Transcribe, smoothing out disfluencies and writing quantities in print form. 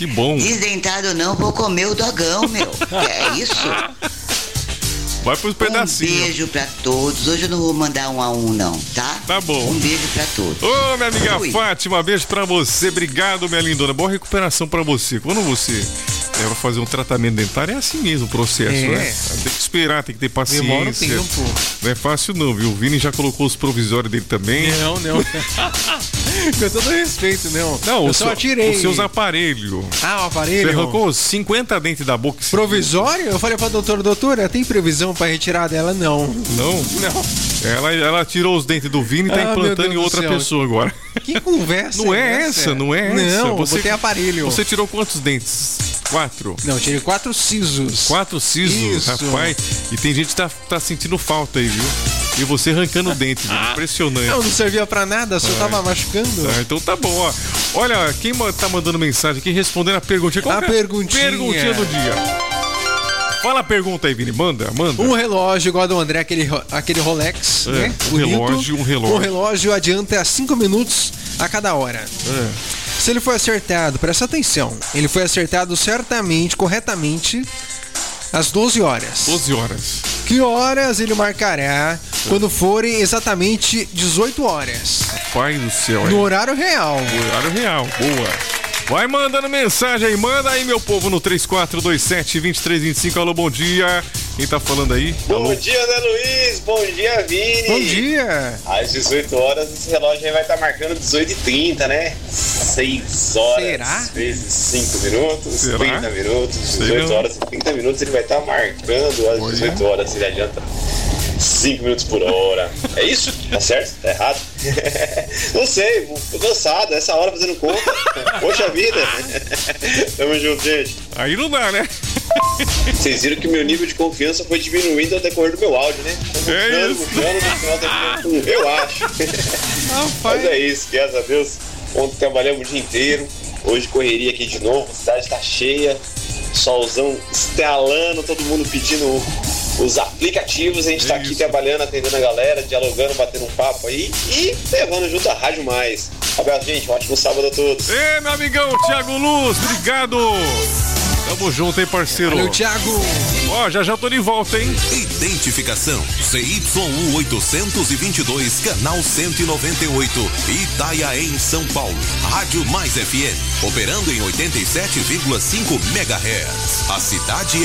que bom. Desdentado não, vou comer o dogão, meu. Que é isso? Vai pros pedacinhos. Um beijo pra todos. Hoje eu não vou mandar um a um, não, tá? Tá bom. Um beijo pra todos. Ô, minha amiga Fátima, beijo pra você. Obrigado, minha lindona. Boa recuperação pra você. Quando você vai fazer um tratamento dentário, é assim mesmo o processo, né? Tem que esperar, tem que ter paciência. Demora um tempo. Não é fácil não, viu? O Vini já colocou os provisórios dele também. Não. Com todo respeito, não. Não, eu só tirei. Os seus aparelhos. Ah, o aparelho? Você arrancou 50 dentes da boca. Provisório? Eu falei pra doutora, tem previsão pra retirar dela? Não. Não? Não. Ela tirou os dentes do Vini e tá implantando em outra pessoa agora. Que conversa não é essa? Não você tem aparelho. Você tirou quantos dentes? 4? Não, tirei 4 sisos. 4 sisos? Isso. Rapaz, e tem gente que tá sentindo falta aí, viu? E você arrancando o dente, impressionante. Não servia pra nada, só tava machucando. Então tá bom, ó. Olha, quem tá mandando mensagem aqui respondendo a perguntinha. Perguntinha do dia. Fala a pergunta aí, Vini. Manda. Um relógio igual do André, aquele Rolex, né? Um relógio. Um relógio adianta 5 minutos a cada hora. Se ele foi acertado, presta atenção, ele foi acertado certamente, corretamente, às 12 horas. 12 horas. Que horas ele marcará quando forem exatamente 18 horas? Pai do céu. No horário real. No horário real, boa. Vai mandando mensagem aí, manda aí, meu povo, no 3427-2325. Alô, bom dia. Quem tá falando aí? Bom dia, Zé Luiz. Bom dia, Vini. Bom dia. Às 18 horas, esse relógio aí vai estar marcando 18h30, né? 6 horas. Será? Vezes 5 minutos, Será? 30 minutos. 18 horas e 30 minutos ele vai estar marcando às 18 horas. Ele adianta 5 minutos por hora. É isso? Tá certo? Tá errado? Não sei, tô cansado. Essa hora fazendo conta. Poxa vida. Tamo junto, gente. Aí não dá, né? Vocês viram que meu nível de confiança foi diminuindo ao decorrer do meu áudio, né? Eu acho. Mas é isso, graças a Deus. Ontem trabalhamos o dia inteiro. Hoje correria aqui de novo. A cidade tá cheia. Solzão estralando, todo mundo pedindo os aplicativos. A gente tá aqui trabalhando, atendendo a galera, dialogando, batendo um papo aí e levando junto a Rádio Mais. Abraço, gente. Um ótimo sábado a todos. Ei, meu amigão Thiago Luz, obrigado. Tamo junto, hein, parceiro. Valeu, Thiago. Ó, já tô de volta, hein? Identificação CY 822, canal 198, Itaiaém, São Paulo. Rádio Mais FM, operando em 87,5 MHz. A cidade